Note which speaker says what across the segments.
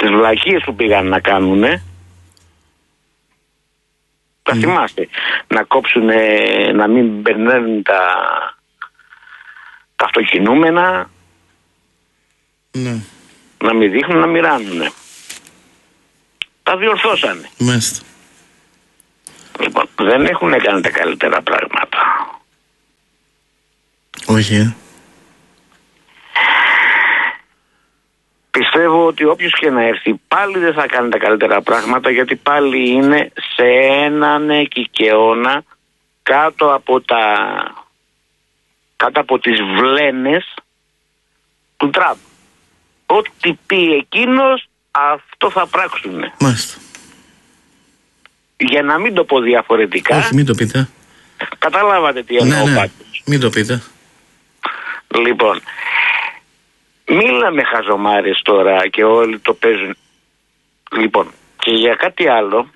Speaker 1: βλακίες που πήγαν να κάνουνε. Τα θυμάστε. Να κόψουνε, να μην περνάνε τα αυτοκινούμενα.
Speaker 2: Ναι.
Speaker 1: Να μην δείχνουν, να μοιράνουνε. Τα διορθώσανε.
Speaker 2: Μάλιστα.
Speaker 1: Λοιπόν, δεν έχουν κάνει τα καλύτερα πράγματα.
Speaker 2: Όχι,
Speaker 1: Πιστεύω ότι όποιος και να έρθει πάλι δεν θα κάνει τα καλύτερα πράγματα, γιατί πάλι είναι σε έναν εκικαιώνα κάτω από τις βλένες του Τραμπ. Ό,τι πει εκείνος, αυτό θα πράξουνε.
Speaker 2: Μάλιστα.
Speaker 1: Για να μην το πω διαφορετικά.
Speaker 2: Όχι, μην το πείτε.
Speaker 1: Καταλάβατε τι εννοώ.
Speaker 2: Ναι, μην το πείτε.
Speaker 1: Λοιπόν, μίλαμε χαζομάρες τώρα και όλοι το παίζουν. Λοιπόν, και για κάτι άλλο.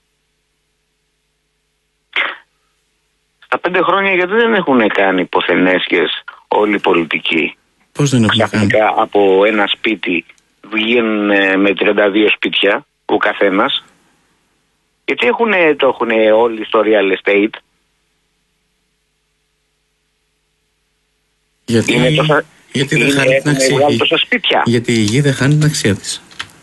Speaker 1: Στα 5 χρόνια γιατί δεν έχουν κάνει υποθενέσχες όλοι οι πολιτικοί?
Speaker 2: Πώς δεν έχουν κάνει?
Speaker 1: Από ένα σπίτι βγαίνουν με 32 σπίτια ο καθένας. Γιατί το έχουν όλοι στο real estate.
Speaker 2: Γιατί δεν χάνει την αξία. Γιατί η γη δεν χάνει την αξία της.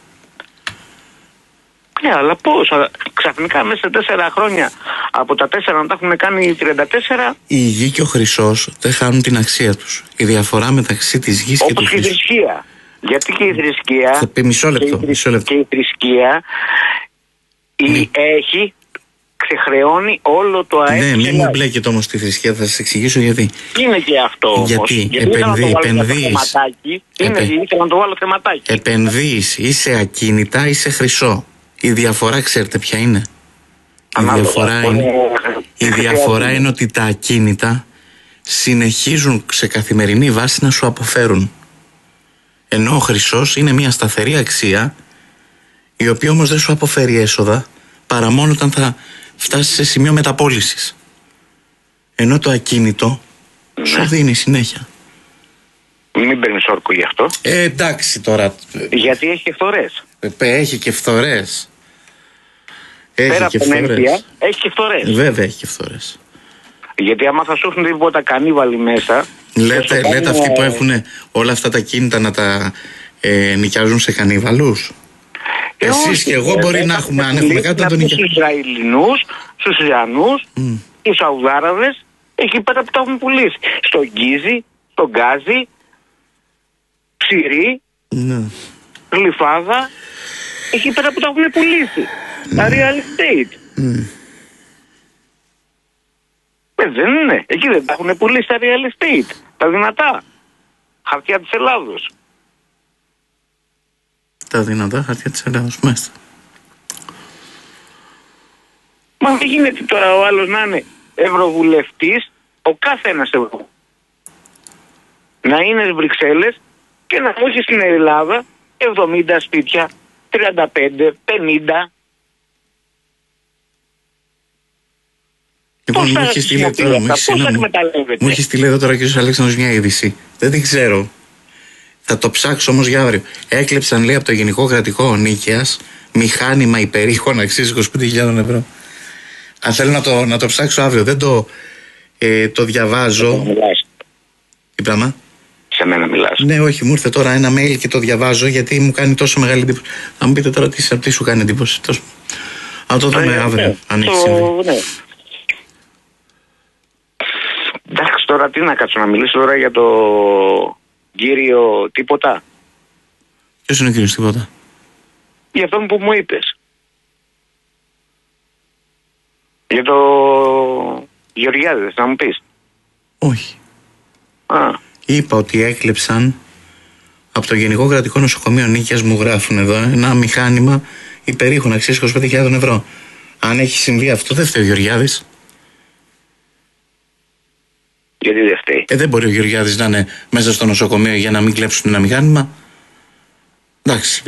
Speaker 1: Ναι, αλλά πώς, ξαφνικά μέσα σε 4 χρόνια από τα 4 να τα έχουν κάνει 34.
Speaker 2: Η γη και ο χρυσός δεν χάνουν την αξία τους. Η διαφορά μεταξύ της γης και του χρυσού.
Speaker 1: Όπως και η θρησκεία. Γιατί και η θρησκεία.
Speaker 2: Μισό λεπτό.
Speaker 1: Και η θρησκεία έχει ξεχρεώνει όλο το ΑΕΠ.
Speaker 2: Ναι, μην μου μπλέκετε όμως τη θρησκεία, θα σας εξηγήσω γιατί.
Speaker 1: Είναι και αυτό όμως.
Speaker 2: Γιατί
Speaker 1: ήθελα να το βάλω θεματάκι.
Speaker 2: Επενδύεις ή σε ακίνητα ή σε χρυσό. Η διαφορά ξέρετε ποια είναι? Η διαφορά είναι ότι τα ακίνητα συνεχίζουν σε καθημερινή βάση να σου αποφέρουν. Ενώ ο χρυσός είναι μια σταθερή αξία, η οποία όμως δεν σου αποφέρει έσοδα παρά μόνο όταν θα φτάσει σε σημείο μεταπώλησης. Ενώ το ακίνητο σου δίνει συνέχεια.
Speaker 1: Μην παίρνεις όρκο γι' αυτό.
Speaker 2: Εντάξει τώρα.
Speaker 1: Γιατί έχει και φθορές.
Speaker 2: Έχει και φθορές.
Speaker 1: Πέρα από την ένφια, έχει και φθορές.
Speaker 2: Βέβαια έχει και φθορές.
Speaker 1: Γιατί άμα θα σου έρθουν τίποτα κανίβαλοι μέσα.
Speaker 2: Λέτε αυτοί που έχουν όλα αυτά τα κίνητα να τα νοικιάζουν σε κανίβαλους. Εσείς και εγώ μπορεί να έχουμε, αν έχουμε κάτι να τον νοικιάζουν.
Speaker 1: Στους Ισραηλινούς, στους Ιρανούς, στους Σαουδάραβες, εκεί πέρα που τα έχουν πουλήσει. Στον Γκίζι, στον Γκάζι, Ψηρή, Γλυφάδα, εκεί πέρα που τα έχουν πουλήσει. Τα real estate. Δεν είναι. Εκεί δεν τα έχουν πουλήσει τα real estate. Τα δυνατά. Χαρτιά της Ελλάδος.
Speaker 2: Τα δυνατά χαρτιά της Ελλάδος, μάλιστα.
Speaker 1: Μα δεν γίνεται τώρα ο άλλος να είναι ευρωβουλευτής, ο κάθε ένας ευρωβουλευτής. Να είναι στις Βρυξέλλες και να μου έχει στην Ελλάδα 70 σπίτια, 35, 50.
Speaker 2: Λοιπόν, μου έχει στείλει εδώ τώρα ο κ. Αλέξανδρος μια είδηση. Δεν την ξέρω. Θα το ψάξω όμως για αύριο. Έκλεψαν, λέει, από το Γενικό Κρατικό Νίκαιας μηχάνημα υπερήχων αξίας 25.000 ευρώ. Αν θέλω να το ψάξω αύριο, δεν το διαβάζω. Τι πράγμα?
Speaker 1: Σε μένα μιλάς?
Speaker 2: Ναι, όχι, μου ήρθε τώρα ένα mail και το διαβάζω γιατί μου κάνει τόσο μεγάλη εντύπωση. Θα μου πείτε τώρα τι σου κάνει εντύπωση. Αν το δούμε αύριο, αν έχει συμβεί.
Speaker 1: Εντάξει, τώρα τι να κάτσω να μιλήσω τώρα για το κύριο τίποτα.
Speaker 2: Ποιος είναι ο κύριος τίποτα?
Speaker 1: Για αυτόν που μου είπες. Για το Γεωργιάδης, να μου πεις.
Speaker 2: Όχι. Είπα ότι έκλεψαν από το Γενικό Κρατικό Νοσοκομείο Νίκαιας, μου γράφουν εδώ, ένα μηχάνημα υπερήχων αξίας 25.000 ευρώ. Αν έχει συμβεί αυτό, δεν φταίει ο Γεωργιάδης.
Speaker 1: Γιατί δεν φταίει?
Speaker 2: Δεν μπορεί ο Γεωργιάδης να είναι μέσα στο νοσοκομείο για να μην κλέψουν ένα μηχάνημα. Εντάξει,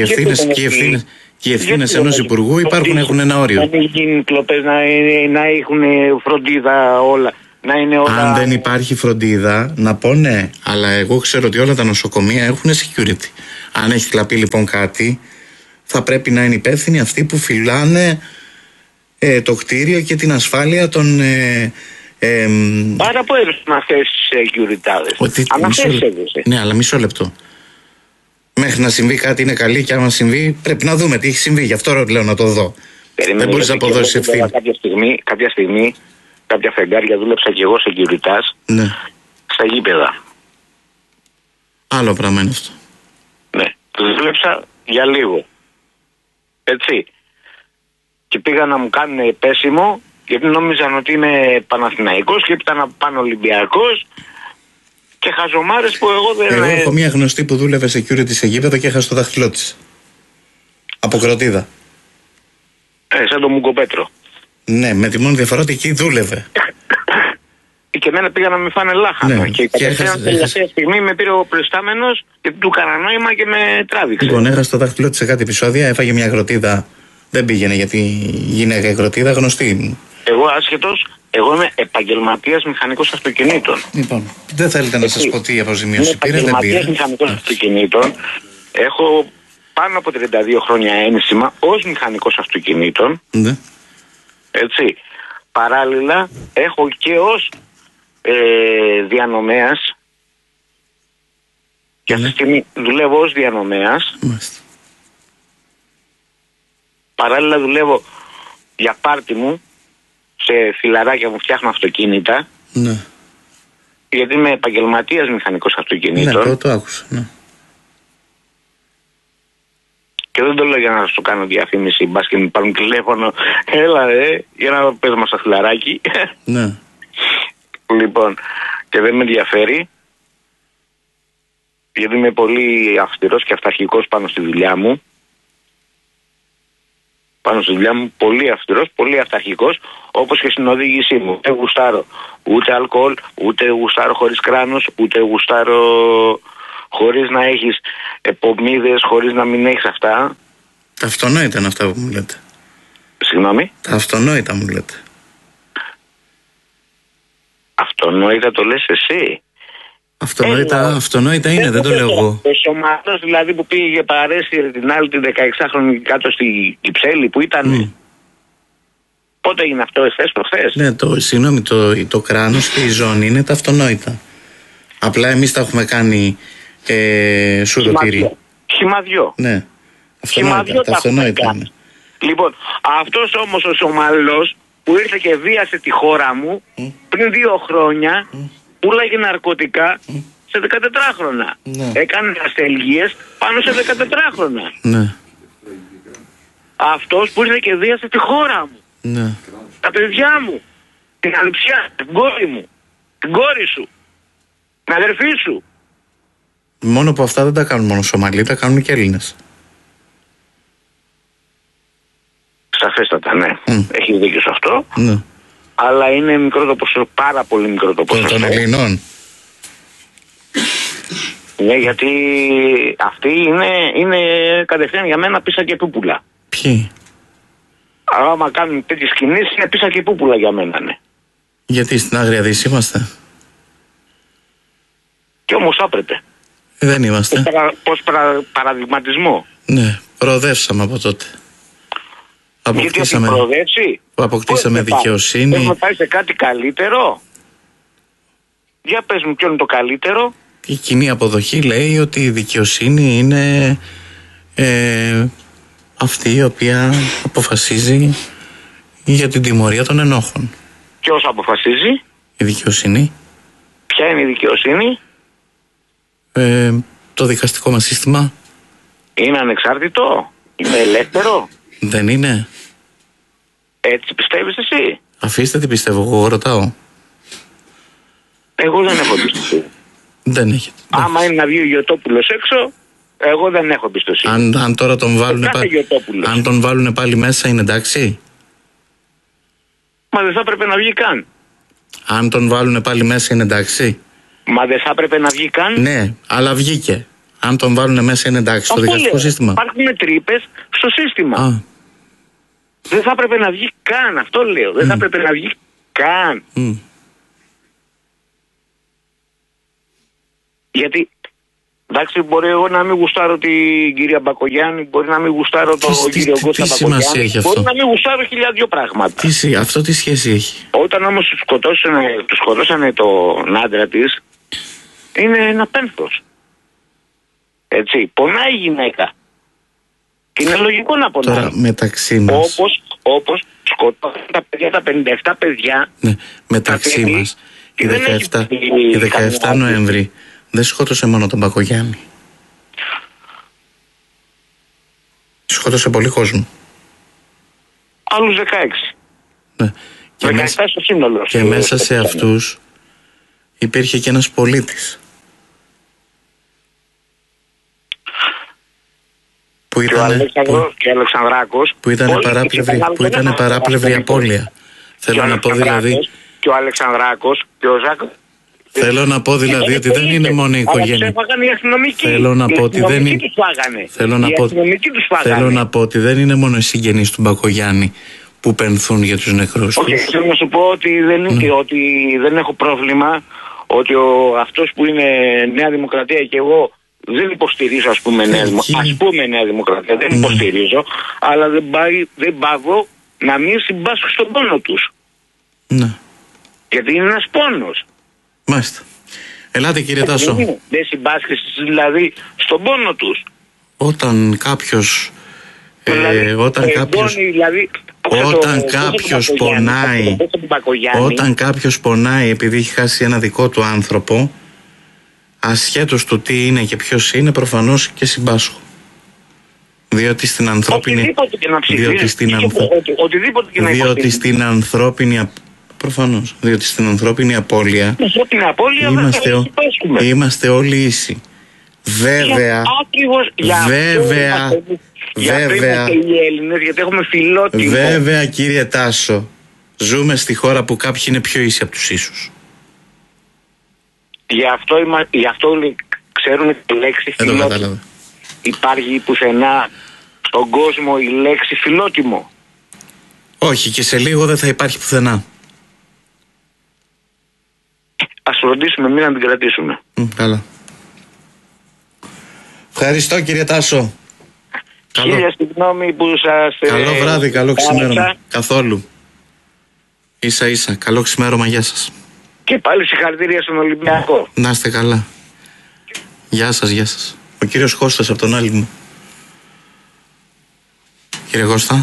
Speaker 2: οι ευθύνες ενός υπουργού έχουν ένα όριο.
Speaker 1: Να μην γίνουν κλοπές, να έχουν φροντίδα όλα.
Speaker 2: Αν δεν υπάρχει φροντίδα, να πω ναι. Αλλά εγώ ξέρω ότι όλα τα νοσοκομεία έχουν security. Αν έχει κλαπεί λοιπόν κάτι, θα πρέπει να είναι υπεύθυνοι αυτοί που φυλάνε το κτίριο και την ασφάλεια των...
Speaker 1: Άρα που έδωσε να θέσει security.
Speaker 2: Ναι, αλλά μισό λεπτό. Μέχρι να συμβεί κάτι είναι καλή και άμα συμβεί πρέπει να δούμε τι έχει συμβεί. Γι' αυτό λέω να το δω. Δεν μπορείς να αποδώσεις ευθύνη.
Speaker 1: Κάποια στιγμή, κάποια φεγγάρια δούλεψα και εγώ security.
Speaker 2: Ναι.
Speaker 1: Στα γήπεδα.
Speaker 2: Άλλο πράγμα είναι αυτό.
Speaker 1: Ναι. Τους δούλεψα για λίγο. Έτσι. Και πήγαν να μου κάνουν πέσιμο γιατί νόμιζαν ότι είμαι Παναθηναϊκός και έπειτα να πάνε Ολυμπιακός και χαζομάρες που εγώ δεν...
Speaker 2: Εγώ έχω μια γνωστή που δούλευε security σε γήπεδο και έχασε το δάχτυλό της. Από Κροτίδα.
Speaker 1: Σαν τον Μουγκοπέτρο.
Speaker 2: Ναι, με τη μόνη διαφορά ότι εκεί δούλευε.
Speaker 1: Και εμένα πήγα να με φάνε λάχανο.
Speaker 2: Ναι,
Speaker 1: και κατευθείαν τελευταία στιγμή με πήρε ο προϊστάμενος και του έκανα νόημα και με τράβηξε.
Speaker 2: Λοιπόν, έχασε το δάχτυλό της σε κάτι επεισόδια, έφαγε μια γροτίδα. Δεν πήγαινε γιατί γυναίκα η γροτίδα γνωστή.
Speaker 1: Εγώ άσχετος, εγώ είμαι επαγγελματίας μηχανικός αυτοκινήτων.
Speaker 2: Λοιπόν, δεν θέλετε να σας πω τι αποζημίωση πήρε, δεν πήρε.
Speaker 1: Επαγγελματίας μηχανικός αυτοκινήτων. Έχω πάνω από 32 χρόνια ένσημα ως μηχανικός αυτοκινήτων.
Speaker 2: Ναι.
Speaker 1: Έτσι. Παράλληλα έχω και ως διανομέας. Και αυτή τη στιγμή δουλεύω ως διανομέας.
Speaker 2: Μάλιστα.
Speaker 1: Παράλληλα δουλεύω για πάρτι μου. Σε φιλαράκια μου φτιάχνω αυτοκίνητα.
Speaker 2: Ναι.
Speaker 1: Γιατί είμαι επαγγελματίας μηχανικός αυτοκινήτων.
Speaker 2: Ναι, το άκουσα. Ναι.
Speaker 1: Και δεν το λέω για να σου κάνω διαφήμιση. Μπας και μου πάρουν τηλέφωνο. Έλα για να πες μας στο φιλαράκι.
Speaker 2: Ναι.
Speaker 1: Λοιπόν, και δεν με ενδιαφέρει. Γιατί είμαι πολύ αυστηρός και αυταρχικός πάνω στη δουλειά μου. Πάνω στη δουλειά μου πολύ αυστηρός, πολύ αυταρχικός, όπως και στην οδήγησή μου. Δεν γουστάρω ούτε αλκοόλ, ούτε γουστάρω χωρίς κράνος, ούτε γουστάρω χωρίς να έχεις επομίδες, χωρίς να μην έχεις αυτά.
Speaker 2: Τα αυτονόητα είναι αυτά που μου λέτε.
Speaker 1: Συγγνώμη.
Speaker 2: Τα αυτονόητα μου λέτε.
Speaker 1: Αυτονόητα το λες εσύ.
Speaker 2: Αυτονόητα είναι, δεν το λέω εγώ.
Speaker 1: Ο Σωματός δηλαδή που πήγε για παρέστη την άλλη την 16χρονη κάτω στη Κυψέλη που ήταν. Πότε έγινε αυτό, εχθές προχθές?
Speaker 2: Ναι, συγγνώμη, το κράνος και η ζώνη είναι τα αυτονόητα. Απλά εμείς τα έχουμε κάνει σουρωτήρι.
Speaker 1: Χυμαδιό.
Speaker 2: Ναι, τα αυτονόητα είναι.
Speaker 1: Λοιπόν, αυτός όμως ο Σομαλός που ήρθε και βίασε τη χώρα μου πριν 2 χρόνια πουλάγε ναρκωτικά σε 14χρονα.
Speaker 2: Ναι.
Speaker 1: Έκανε αστελγίες πάνω σε 14χρονα.
Speaker 2: Ναι.
Speaker 1: Αυτός που ήρθε και βίασε τη χώρα μου.
Speaker 2: Ναι.
Speaker 1: Τα παιδιά μου. Την ανιψιά, την κόρη μου. Την κόρη σου. Την αδερφή σου.
Speaker 2: Μόνο που αυτά δεν τα κάνουν μόνο Σομαλοί, τα κάνουν και Έλληνες.
Speaker 1: Σαφέστατα, ναι. Έχει δίκιο σε αυτό.
Speaker 2: Ναι.
Speaker 1: Αλλά είναι μικρό το ποσοστό, πάρα πολύ μικρό το ποσοστό.
Speaker 2: Των Ελλήνων.
Speaker 1: Ναι, γιατί αυτοί είναι κατευθείαν για μένα πίσα και πούπουλα.
Speaker 2: Ποιοι?
Speaker 1: Άμα κάνουν τέτοιες κινήσεις είναι πίσα και πούπουλα για μένα, ναι.
Speaker 2: Γιατί στην Άγρια Δύση είμαστε?
Speaker 1: Και όμως θα έπρεπε.
Speaker 2: Δεν είμαστε.
Speaker 1: Πώς παραδειγματισμό.
Speaker 2: Ναι, προοδεύσαμε από τότε. Αποκτήσαμε δικαιοσύνη.
Speaker 1: Έχουμε πάει σε κάτι καλύτερο. Για πες μου ποιο είναι το καλύτερο.
Speaker 2: Η κοινή αποδοχή λέει ότι η δικαιοσύνη είναι αυτή η οποία αποφασίζει για την τιμωρία των ενόχων.
Speaker 1: Ποιος αποφασίζει?
Speaker 2: Η δικαιοσύνη.
Speaker 1: Ποια είναι η δικαιοσύνη?
Speaker 2: Το δικαστικό μας σύστημα.
Speaker 1: Είναι ανεξάρτητο? Είναι ελεύθερο?
Speaker 2: Δεν είναι.
Speaker 1: Έτσι πιστεύεις εσύ?
Speaker 2: Αφήστε τι πιστεύω, εγώ ρωτάω.
Speaker 1: Εγώ δεν έχω εμπιστοσύνη.
Speaker 2: Δεν έχετε.
Speaker 1: Άμα είναι να βγει ο Γιωτόπουλος έξω, εγώ δεν έχω εμπιστοσύνη.
Speaker 2: Αν τώρα τον βάλουν πάλι μέσα, είναι εντάξει?
Speaker 1: Μα δεν θα έπρεπε να βγει καν.
Speaker 2: Αν τον βάλουν πάλι μέσα, είναι εντάξει?
Speaker 1: Μα δεν θα έπρεπε να βγει καν.
Speaker 2: Ναι, αλλά βγήκε. Αν τον βάλουν μέσα, είναι εντάξει στο δικαστικό σύστημα?
Speaker 1: Υπάρχουν τρύπες στο σύστημα. Δεν θα έπρεπε να βγει καν, αυτό λέω. Δεν θα έπρεπε να βγει καν. Γιατί Εντάξει, μπορεί εγώ να μην γουστάρω την κυρία Μπακογιάννη, μπορεί να μην γουστάρω τον κύριο Κώστα Μπακογιάννη, μπορεί να μην γουστάρω χιλιάδιο πράγματα.
Speaker 2: Αυτό τι σχέση έχει?
Speaker 1: Όταν όμως του σκοτώσανε τον άντρα της, είναι ένα πένθος. Έτσι, πονάει η γυναίκα. Και είναι λογικό να πονάει.
Speaker 2: Τώρα μεταξύ μας.
Speaker 1: Όπως σκοτώσαν τα παιδιά, τα 57 παιδιά.
Speaker 2: Ναι, μεταξύ μας. Η 17 Νοέμβρη δεν σκότωσε μόνο τον Μπακογιάννη. Σκότωσε πολύ κόσμο.
Speaker 1: Άλλους 16.
Speaker 2: Ναι. Και μέσα σε αυτούς υπήρχε και ένας πολίτης. Που ήταν
Speaker 1: Αλεξανδράκος,
Speaker 2: που ήταν παράπλευρη απώλεια. Θέλω να πω δηλαδή.
Speaker 1: Και ο Αλεξανδράκος και ο Ζάκ.
Speaker 2: Θέλω να πω δηλαδή ότι δεν είναι μόνο η οικογένεια.
Speaker 1: Αλλά οι αστυνομικοί.
Speaker 2: Θέλω να πω ότι δεν είναι. Θέλω να πω ότι δεν είναι μόνο οι συγγενείς του Μπακογιάννη που πενθούν για τους νεκρούς τους.
Speaker 1: Θέλω να σου πω ότι δεν έχω πρόβλημα ότι αυτός που είναι Νέα Δημοκρατία και εγώ δεν υποστηρίζω, ας πούμε Νέα Δημοκρατία, δεν υποστηρίζω, αλλά δεν πάβω να μην συμπάσχω στον πόνο τους.
Speaker 2: Ναι.
Speaker 1: Γιατί είναι ένας πόνος.
Speaker 2: Μάλιστα. Ελάτε κύριε Τάσο.
Speaker 1: Δεν συμπάσχεσαι δηλαδή στον πόνο τους.
Speaker 2: Όταν κάποιος πονάει επειδή έχει χάσει ένα δικό του άνθρωπο, ασχέτως του τι είναι και ποιος είναι, προφανώς και συμπάσχω. Διότι στην ανθρώπινη προφανώς, διότι στην ανθρώπινη απώλεια είμαστε όλοι ίσοι. Βέβαια βέβαια κύριε Τάσο, ζούμε στη χώρα που κάποιοι είναι πιο ίσοι από τους ίσους.
Speaker 1: Γι' αυτό ξέρουν τη λέξη φιλότιμο. Υπάρχει πουθενά στον κόσμο η λέξη φιλότιμο?
Speaker 2: Όχι, και σε λίγο δεν θα υπάρχει πουθενά.
Speaker 1: Ας φροντίσουμε μην να την κρατήσουμε.
Speaker 2: Καλά. Ευχαριστώ κύριε Τάσο.
Speaker 1: Χίλια συγγνώμη που σας...
Speaker 2: Καλό βράδυ, καλό ξημέρωμα. Καθόλου. Ίσα ίσα, καλό ξημέρωμα, γεια σας.
Speaker 1: Και πάλι συγχαρητήρια στον Ολυμπιακό.
Speaker 2: Να είστε καλά. Γεια σας, γεια σας. Ο κύριος Κώστας από τον άλλη μου. Κύριε Κώστα.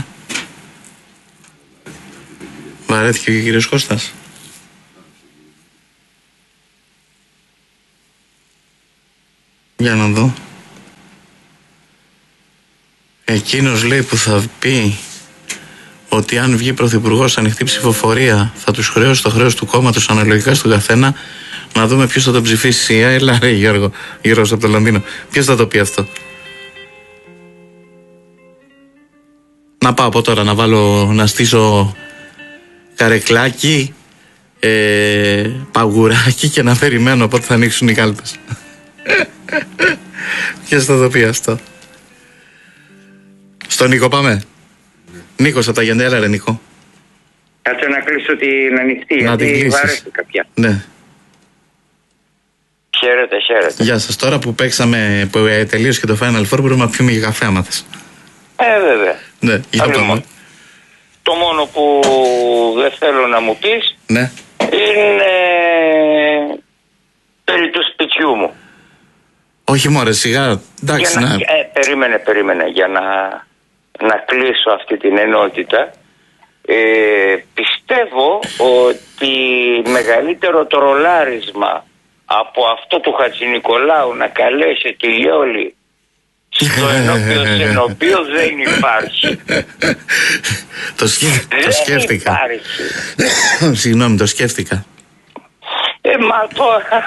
Speaker 2: Βαρέθηκε και ο κύριος Κώστας. Για να δω. Εκείνος λέει που θα πει ότι αν βγει πρωθυπουργός ανοιχτή ψηφοφορία θα τους χρεώσει το χρέος του κόμματος αναλογικά στον καθένα, να δούμε ποιος θα τον ψηφίσει. Έλα ρε Γιώργος από το Λονδίνο, ποιος θα το πει αυτό? Να πάω από τώρα να στήσω καρεκλάκι, παγουράκι και να περιμένω πότε θα ανοίξουν οι κάλπες. Ποιος θα το πει αυτό? Στον Νίκο πάμε. Νίκος από τα Γιαντέλα, ρε Νίκο.
Speaker 3: Κάτσε να κλείσω την ανοιχτή,
Speaker 2: να
Speaker 3: γιατί βάρεσε κάποια.
Speaker 2: Ναι.
Speaker 3: Χαίρετε.
Speaker 2: Γεια σας. Τώρα που παίξαμε, που τελείωσε και το Final Four, μπορούμε να πιούμε για καφέ άμα θες.
Speaker 3: Βέβαια.
Speaker 2: Ναι, για πάμε.
Speaker 3: Το μόνο που δεν θέλω να μου πεις,
Speaker 2: ναι,
Speaker 3: είναι περί του σπιτιού μου.
Speaker 2: Όχι μωρέ, σιγά. Εντάξει,
Speaker 3: περίμενε για να κλείσω αυτή την ενότητα. Πιστεύω ότι μεγαλύτερο τρολάρισμα από αυτό του Χατζηνικολάου να καλέσει τη Λιόλη στο ενώπιο δεν υπάρχει.
Speaker 2: Το σκέφτηκα. Συγγνώμη, το σκέφτηκα.
Speaker 3: Μα τώρα.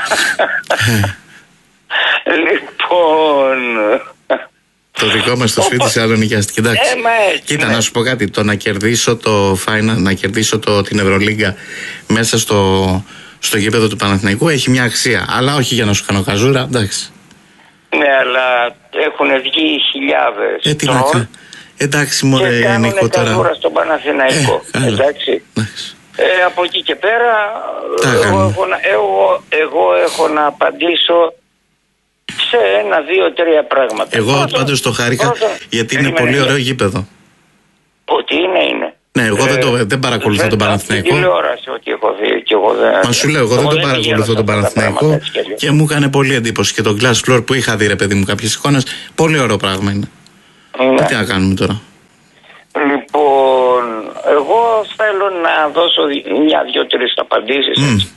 Speaker 3: Λοιπόν,
Speaker 2: το δικό μας το σπίτι σε άλλο νοικιάστηκε. Εντάξει. Κοίτα, να σου πω κάτι. Το να κερδίσω το Final, να κερδίσω την Ευρωλίγκα μέσα στο γήπεδο του Παναθηναϊκού έχει μια αξία. Αλλά όχι για να σου κάνω καζούρα, εντάξει.
Speaker 3: Ναι, αλλά έχουν βγει χιλιάδες
Speaker 2: τρόλ. Εντάξει, μωρέ Νίκο, τώρα.
Speaker 3: Και κάνουν στον Παναθηναϊκό. Εντάξει. Από εκεί και πέρα, εγώ έχω να απαντήσω σε 1, 2, 3 πράγματα.
Speaker 2: Εγώ πάντως το χάρηκα γιατί είναι πολύ ωραίο γήπεδο.
Speaker 3: Ότι είναι.
Speaker 2: Ναι, εγώ δεν παρακολουθώ τον Παναθηναϊκό.
Speaker 3: Τηλεόραση ότι έχω δει και εγώ δεν.
Speaker 2: Μα σου λέω, εγώ δεν τον παρακολουθώ τον Παναθηναϊκό και μου έκανε πολύ εντύπωση και τον Glass Floor που είχα δει, ρε παιδί μου, κάποιες εικόνες. Πολύ ωραίο πράγμα είναι.
Speaker 3: Ναι.
Speaker 2: Τι να κάνουμε τώρα.
Speaker 3: Λοιπόν, εγώ θέλω να δώσω 1, 2, 3 απαντήσεις.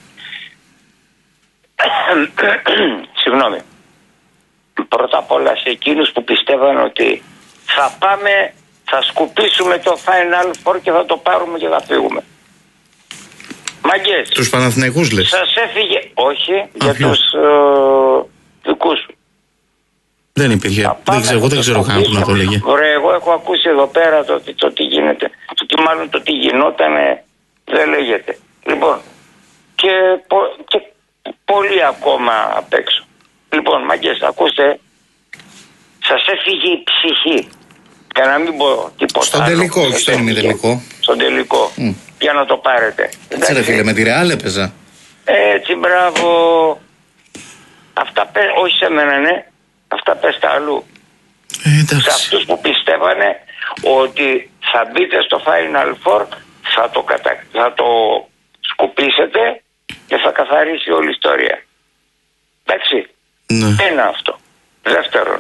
Speaker 3: Συγγνώμη. Πρώτα απ' όλα σε εκείνους που πιστεύαν ότι θα σκουπίσουμε το Final Four και θα το πάρουμε και θα φύγουμε. Μαγκές.
Speaker 2: Τους Παναθηναϊκούς λες?
Speaker 3: Σας έφυγε. Όχι, για τους δικούς σου.
Speaker 2: Δεν υπήρχε. Εγώ δεν ξέρω καν που να το λέγε.
Speaker 3: Ωραία, εγώ έχω ακούσει εδώ πέρα το τι γίνεται. Μάλλον το τι γινότανε δεν λέγεται. Λοιπόν, και πολύ ακόμα απ' έξω. Λοιπόν, μαγκές, ακούστε, σας έφυγε η ψυχή. Για να μην πω τίποτα.
Speaker 2: Στον τελικό, όχι στον ημιτελικό.
Speaker 3: Στον τελικό. Για να το πάρετε.
Speaker 2: Έτσι, ρε φίλε, με τη Ρεάλ έπαιζα.
Speaker 3: Έτσι, μπράβο. Αυτά όχι σε μένα, ναι. Αυτά πες τα αλλού. Σε αυτούς που πιστεύανε ότι θα μπείτε στο Final Four, θα το σκουπίσετε και θα καθαρίσει όλη η ιστορία. Εντάξει.
Speaker 2: Ναι.
Speaker 3: Ένα αυτό. Δεύτερον,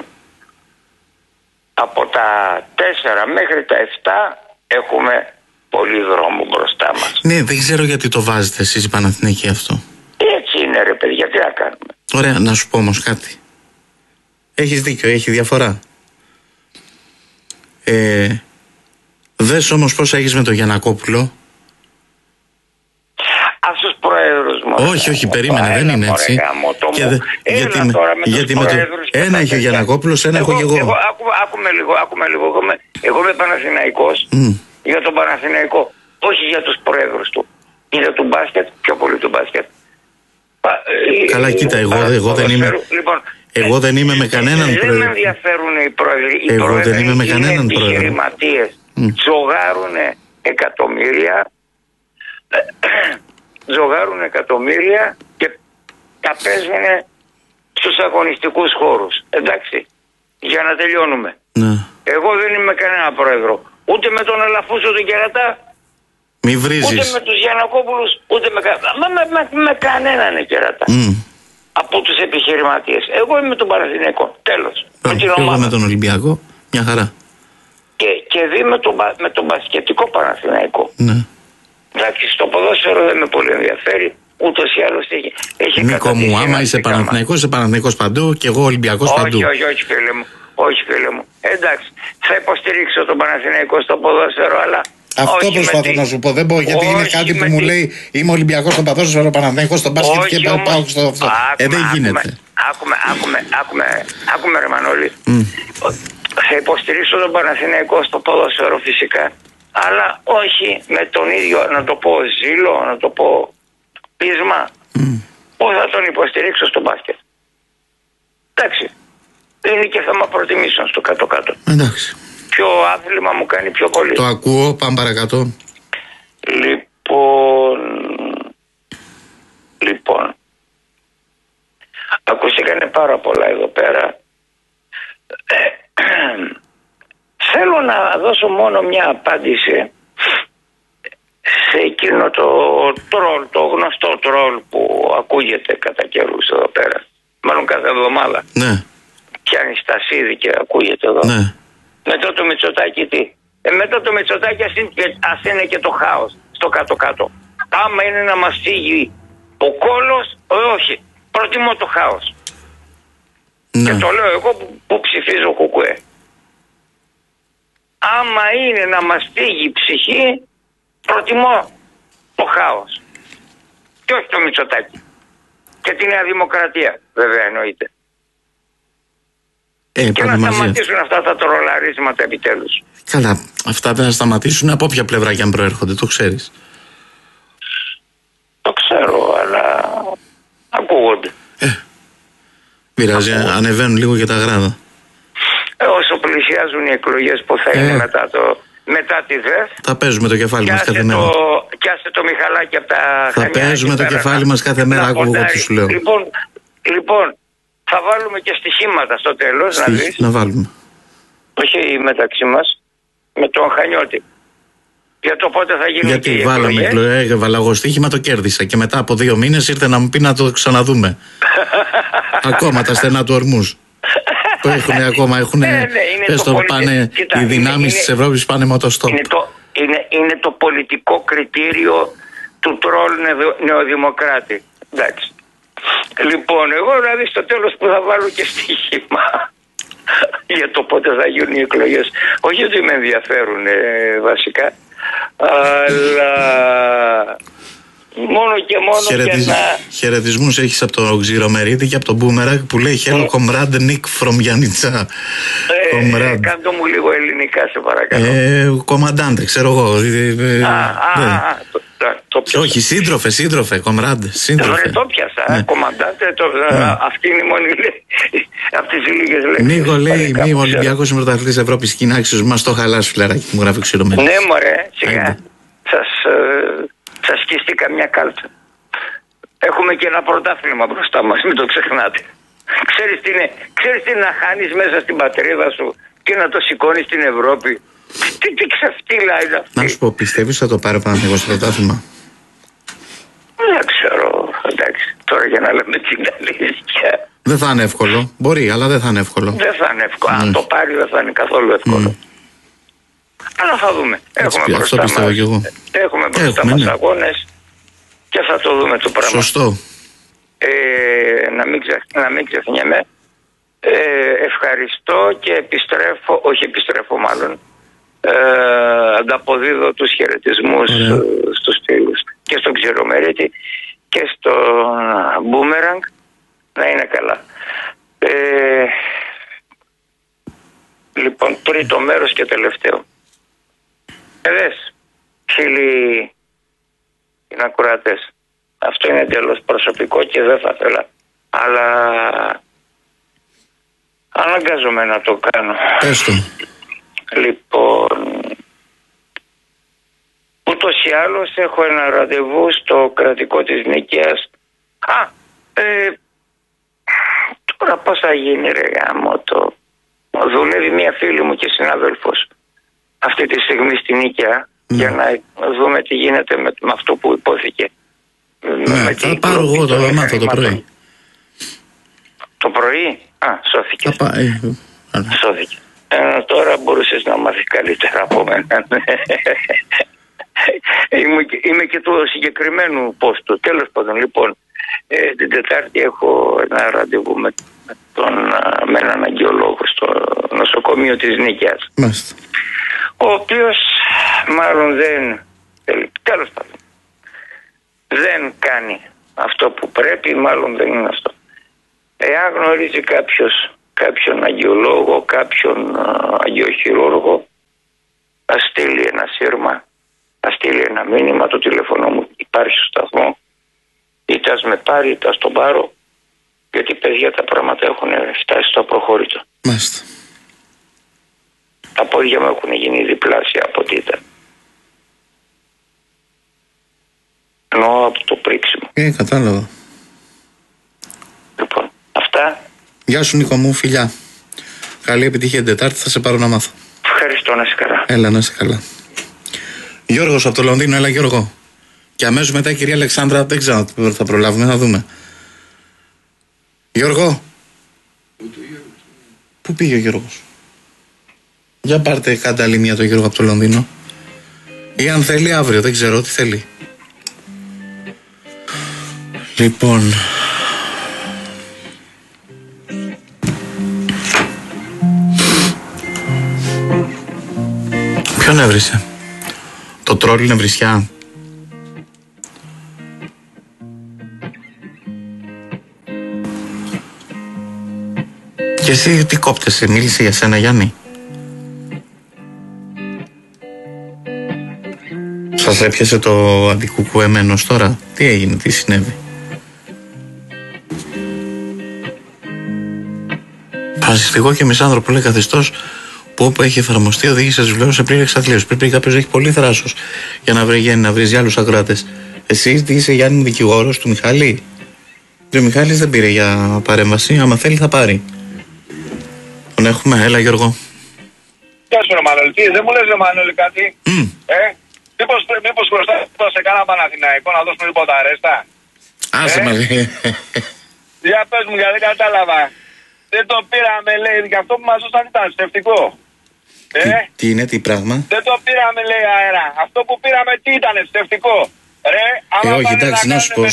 Speaker 3: από τα 4 μέχρι τα 7 έχουμε πολύ δρόμο μπροστά μας.
Speaker 2: Ναι, δεν ξέρω γιατί το βάζετε εσείς οι Παναθηναϊκοί αυτό.
Speaker 3: Έτσι είναι, ρε παιδιά, τι να κάνουμε.
Speaker 2: Ωραία, να σου πω όμως κάτι. Έχεις δίκιο, έχει διαφορά. Δες όμως πόσα έχεις με τον Γιαννακόπουλο.
Speaker 3: Αυτούς πρόεδρους μου.
Speaker 2: Όχι, περίμενε, δεν είναι έτσι. Γιατί με το ένα έχει ο Γιαννακόπουλος, ένα έχω και εγώ.
Speaker 3: Άκουμε λίγο. Εγώ είμαι Παναθηναϊκός για τον Παναθηναϊκό. Όχι για τους πρόεδρους του. Για τον μπάσκετ, πιο πολύ του μπάσκετ.
Speaker 2: Καλά, κοίτα, εγώ δεν είμαι. Εγώ δεν είμαι με κανέναν πρόεδρο.
Speaker 3: Δεν με ενδιαφέρουν οι πρόεδροι.
Speaker 2: Εγώ δεν είμαι με κανέναν πρόεδρο. Οι
Speaker 3: επιχειρηματίες τζογάρουν εκατομμύρια και τα παίζουν στους αγωνιστικούς χώρους. Εντάξει, για να τελειώνουμε.
Speaker 2: Ναι.
Speaker 3: Εγώ δεν είμαι με κανένα πρόεδρο. Ούτε με τον Αλαφούσο τον Κερατά.
Speaker 2: Μη βρίζεις.
Speaker 3: Ούτε με τους Γιαννακόπουλους, ούτε με κανέναν Κερατά. Από τους επιχειρηματίες. Εγώ είμαι με τον Παναθηναϊκό. Τέλος.
Speaker 2: Εγώ με τον Ολυμπιακό. Μια χαρά.
Speaker 3: Και δει με τον μπασκετικό Παναθηναϊκό.
Speaker 2: Ναι.
Speaker 3: Εντάξει, στο ποδόσφαιρο δεν με πολύ ενδιαφέρει. Ούτως ή άλλως έχει
Speaker 2: Νίκο μου, άμα είσαι Παναθηναϊκός, είσαι Παναθηναϊκός παντού και εγώ Ολυμπιακός παντού.
Speaker 3: Όχι, φίλε μου. Εντάξει, θα υποστηρίξω τον Παναθηναϊκό στο ποδόσφαιρο, αλλά.
Speaker 2: Αυτό προσπαθώ να σου πω. Δεν μπορώ, γιατί είναι κάτι που μου λέει είμαι Ολυμπιακός στο ποδόσφαιρο, Παναθηναϊκός στο μπάσκετ και πάω στο αυτό. Δεν γίνεται.
Speaker 3: Άκουμε ρε Μανώλη. Θα υποστηρίξω τον Παναθηναϊκό στο ποδόσφαιρο φυσικά. Αλλά όχι με τον ίδιο, να το πω ζήλο, να το πω πείσμα. Πώς θα τον υποστηρίξω στο μπάσκετ. Εντάξει. Είναι και θέμα προτιμήσεων στο κάτω-κάτω.
Speaker 2: Εντάξει.
Speaker 3: Ποιο άθλημα μου κάνει πιο πολύ.
Speaker 2: Το ακούω, πάμε παρακάτω.
Speaker 3: Λοιπόν. Ακούστηκαν πάρα πολλά εδώ πέρα. Θέλω να δώσω μόνο μια απάντηση σε εκείνο το τρόλ, το γνωστό τρόλ που ακούγεται κατά καιρούς εδώ πέρα. Μάλλον κάθε εβδομάδα.
Speaker 2: Ναι.
Speaker 3: Πιάνει στασίδι και ακούγεται εδώ.
Speaker 2: Ναι.
Speaker 3: Μετά το Μητσοτάκη τι. Μετά το Μητσοτάκη ας είναι και το χάος στο κάτω-κάτω. Άμα είναι να μας φύγει ο κόλος, όχι. Προτιμώ το χάος.
Speaker 2: Ναι.
Speaker 3: Και το λέω εγώ που ψηφίζω κουκουέ. Άμα είναι να μας φύγει η ψυχή, προτιμώ το χάος. Και όχι το Μητσοτάκη. Και τη Νέα Δημοκρατία, βέβαια εννοείται. Και να σταματήσουν αυτά τα τρολαρίσματα επιτέλους.
Speaker 2: Καλά, αυτά δεν θα σταματήσουν από όποια πλευρά και αν προέρχονται, το ξέρεις.
Speaker 3: Το ξέρω, αλλά ακούγονται.
Speaker 2: Πειράζει, ανεβαίνουν λίγο και τα γράδα.
Speaker 3: Όσο πλησιάζουν οι εκλογές που θα είναι μετά τη ΔΕΘ.
Speaker 2: Θα παίζουμε το κεφάλι μας κάθε μέρα.
Speaker 3: Κι άσε το Μιχαλάκι από τα
Speaker 2: θα παίζουμε το κεφάλι μας κάθε μέρα, ακούω τι σου λέω.
Speaker 3: Λοιπόν, Θα βάλουμε και στοιχήματα στο τέλος, να δεις.
Speaker 2: Να βάλουμε.
Speaker 3: Όχι μεταξύ μας, με τον Χανιώτη. Για το πότε θα γίνουν.
Speaker 2: Γιατί βάλαμε εγώ στοίχημα, το κέρδισα. Και μετά από 2 μήνες ήρθε να μου πει να το ξαναδούμε. Ακόμα τα στενά του ορμούς. Το έχουν ακόμα. Πάνε, οι δυνάμεις της Ευρώπης πάνε μοτοστόπ.
Speaker 3: Είναι το πολιτικό κριτήριο του τρόλ νεοδημοκράτη. Εντάξει. Λοιπόν, εγώ δηλαδή στο τέλος που θα βάλω και στοίχημα για το πότε θα γίνουν οι εκλογές. Όχι ότι με ενδιαφέρουν βασικά, αλλά μόνο και μόνο για να...
Speaker 2: Χαιρετισμούς έχεις από τον Ξηρομερίτη και από τον Μπούμερακ που λέει «Hello comrade Nick from Γιάννητσα».
Speaker 3: Κάντο μου λίγο ελληνικά σε παρακαλώ.
Speaker 2: Κομμαντάντε, ξέρω εγώ. Όχι, σύντροφε, κομμράντε.
Speaker 3: Το πιάσα, κομμαντάντε, αυτή είναι η μόνη από τις λίγες λέξεις.
Speaker 2: Νίκο λέει, μη Ολυμπιακός είμαι πρωταθλητής Ευρώπης, κοινάξεις μας το χαλάς φιλαράκι μου γράφει Ξηρομερίτη.
Speaker 3: Ναι μωρέ, σιγά, σας σκιστεί καμιά κάλτσα. Έχουμε και ένα πρωτάθλημα μπροστά μας, μην το ξεχνάτε. Ξέρεις τι να χάνεις μέσα στην πατρίδα σου και να το σηκώνεις στην Ευρώπη. Τι ξεφτύλα είναι αυτή.
Speaker 2: Να σου πω, πιστεύεις θα το πάρει ο Παναθηναϊκός στο πρωτάθλημα?
Speaker 3: Δεν ξέρω, εντάξει, τώρα για να λέμε την αλήθεια.
Speaker 2: Δεν θα είναι εύκολο, μπορεί, αλλά δεν θα είναι εύκολο.
Speaker 3: Δεν θα είναι εύκολο, αν το πάρει δεν θα είναι καθόλου εύκολο. Αλλά θα δούμε, έχουμε μπροστά μας αγώνες και θα το δούμε το πράγμα.
Speaker 2: Σωστό.
Speaker 3: Να μην ξεχνιέμαι. Ευχαριστώ και επιστρέφω μάλλον. Ανταποδίδω τους χαιρετισμούς στους φίλους και στον Ξηρομερίτη και στον Μπούμεραγκ, να είναι καλά. Λοιπόν, τρίτο μέρος και τελευταίο. Δες, φίλοι είναι ακροατές, αυτό είναι εντελώς προσωπικό και δεν θα ήθελα, αλλά αναγκάζομαι να το κάνω.
Speaker 2: Έστω.
Speaker 3: Λοιπόν, ούτως ή άλλως έχω ένα ραντεβού στο κρατικό της Νίκαιας. Τώρα πώς θα γίνει ρε γάμο το... Δουλεύει μια φίλη μου και συνάδελφος αυτή τη στιγμή στη Νίκαια για να δούμε τι γίνεται με αυτό που υπόθηκε.
Speaker 2: Θα πάρω εγώ το μάθω το πρωί. Το
Speaker 3: πρωί? Σώθηκε. Σώθηκε. Τώρα μπορούσες να μάθεις καλύτερα από μένα. Είμαι και του συγκεκριμένου πόστου. Τέλος πάντων, λοιπόν, την Τετάρτη έχω ένα ραντεβού με έναν αγγεολόγο στο νοσοκομείο της Νίκαιας.
Speaker 2: Μάλιστα.
Speaker 3: Ο οποίος μάλλον τέλος πάντων, δεν κάνει αυτό που πρέπει, μάλλον δεν είναι αυτό. Εάν γνωρίζει κάποιον αγγεολόγο, κάποιον αγγεοχειρούργο, θα στείλει ένα σύρμα, θα στείλει ένα μήνυμα, το τηλέφωνο μου υπάρχει στο σταθμό, είτε ας με πάρει είτε ας τον πάρω, γιατί παιδιά τα πράγματα έχουν φτάσει στο απροχώρητο.
Speaker 2: Μάλιστα.
Speaker 3: Τα πόδια μου έχουν γίνει διπλάσια από ό,τι ήταν. Εννοώ από το πρίξιμο.
Speaker 2: Κατάλαβα.
Speaker 3: Λοιπόν, αυτά.
Speaker 2: Γεια σου Νίκο μου, φιλιά. Καλή επιτυχία την Τετάρτη, θα σε πάρω να μάθω.
Speaker 3: Ευχαριστώ, να είσαι καλά.
Speaker 2: Έλα, να είσαι καλά. Γιώργος από το Λονδίνο, έλα Γιώργο. Και αμέσως μετά η κυρία Αλεξάνδρα, δεν ξέρω αν θα προλάβουμε, θα δούμε. Γιώργο. Πού πήγε ο Γιώργος? Για πάρτε κάντε άλλη μία το Γιώργο από το Λονδίνο. Ή αν θέλει αύριο, δεν ξέρω τι θέλει. Λοιπόν... Ποιον έβρισε? Το τρόλ είναι βρισιά? Και εσύ τι κόπτεσαι, μίλησε για σένα Γιάννη? Σας έπιασε το αντικουκουεμένος τώρα? Τι έγινε, τι συνέβη? Φασιστικό και μισάνθρωπο λέει καθεστώς που όπου έχει εφαρμοστεί οδήγησε τους βιβλίους σε πλήρη εξαθλίωση. Πρέπει κάποιος να έχει πολύ θράσος για να βρει άλλους ακροατές. Εσύ τι είσαι Γιάννη δικηγόρος του Μιχάλη? Ο Μιχάλης δεν πήρε για παρέμβαση. Άμα θέλει θα πάρει. Τον έχουμε. Έλα Γιώργο.
Speaker 4: Γεια σου ρε Μανώλη. Δεν μου λες ρε Μανώλη κάτι. Μήπως χρωστάς σε κάνα Παναθηναϊκό να δώσουμε τίποτα αρέστα.
Speaker 2: Άσε μας.
Speaker 4: Για πες μου, γιατί δεν κατάλαβα. Δεν το πήραμε λέει, και αυτό που μας δώσαν ήταν στευτικό.
Speaker 2: Τι είναι, τι πράγμα.
Speaker 4: Δεν το πήραμε λέει αέρα. Αυτό που πήραμε τι ήταν, στευτικό. Ρε, άμα
Speaker 2: όχι, εντάξει, να σου πω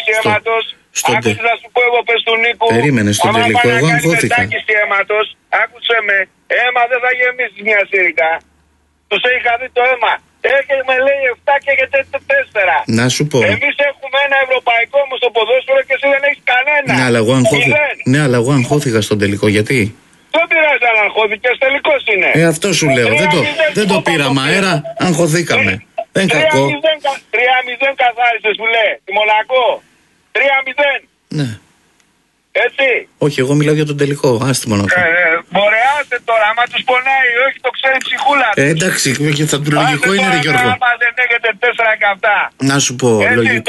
Speaker 4: άκουσες να σου πω εγώ πες του Νίκου.
Speaker 2: Περίμενε στον τελικό, εγώ αγχώθηκα.
Speaker 4: Άκουσε με, αίμα δεν θα γεμίσει μια σειρικά. Τους είχα δει το αίμα. Έχεις με λέει 7 και έχετε 4.
Speaker 2: Να σου πω.
Speaker 4: Εμείς έχουμε ένα ευρωπαϊκό όμως στο ποδόσφαιρο και εσύ δεν έχεις κανένα.
Speaker 2: Ναι, αλλά εγώ αγχώθηκα στον τελικό, γιατί.
Speaker 4: Δεν πειράζει αν αγχώθηκες, τελικός είναι.
Speaker 2: Αυτό σου λέω, δεν το πήραμε αέρα, αγχωθήκαμε. Δεν κακό.
Speaker 4: 3-0 καθάρισες που λέει, τη Μονακό. 3-0.
Speaker 2: Ναι.
Speaker 4: Έτσι.
Speaker 2: Όχι, εγώ μιλάω για τον τελικό, άστι Μονακό.
Speaker 4: Μπορεάστε τώρα, άμα τους πονάει, όχι το ξέρει ψυχούλα.
Speaker 2: Εντάξει, και θα του λογικό είναι ρε Γιώργο.
Speaker 4: Άμα δεν έχετε 4 και αυτά.
Speaker 2: Να σου πω, λογικό.